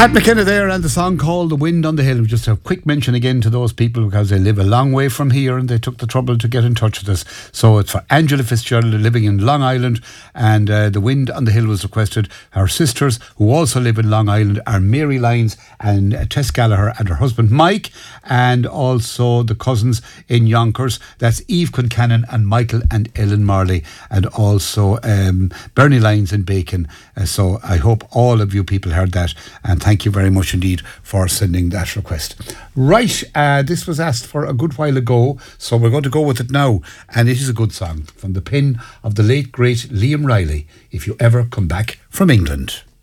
Pat McKenna there, and the song called The Wind on the Hill. Just a quick mention again to those people, because they live a long way from here and they took the trouble to get in touch with us. So it's for Angela Fitzgerald, living in Long Island, and The Wind on the Hill was requested. Her sisters, who also live in Long Island, are Mary Lyons and Tess Gallagher and her husband Mike, and also the cousins in Yonkers. That's Eve Quincannon and Michael and Ellen Marley, and also Bernie Lyons in Bacon. So I hope all of you people heard that, and thank you very much indeed for sending that request. Right, this was asked for a good while ago, so we're going to go with it now, and it is a good song from the pen of the late great Liam Riley, If You Ever Come Back from England.